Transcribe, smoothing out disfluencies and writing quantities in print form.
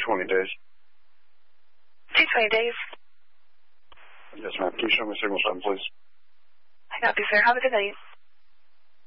20 days. 220 days. Yes, ma'am. Can you show me signal 7, please? I copy, sir. Have a good night.